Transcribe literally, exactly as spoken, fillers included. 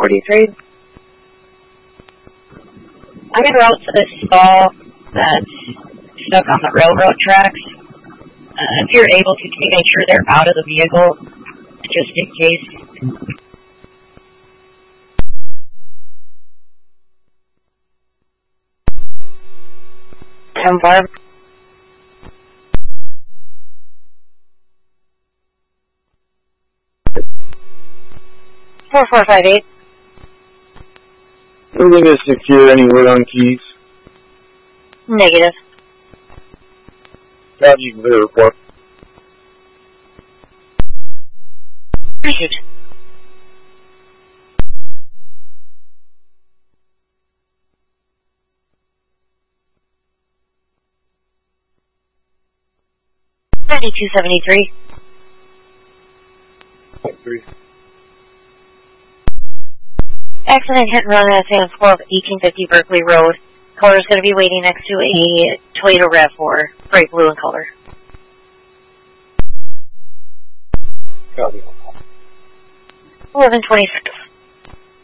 forty-three. I'm en route to this stall that's stuck on the railroad tracks. Uh, if you're able to, can you make sure they're out of the vehicle, just in case? ten five. four four five eight. Building is secure. Any word on keys? Negative. Copy, you can clear report. Received. ninety-two seventy-three. Three. Accident hit and run at San twelve, eighteen fifty Berkeley Road. Caller is going to be waiting next to a Toyota RAV four, bright blue in color. Copy. eleven twenty-six.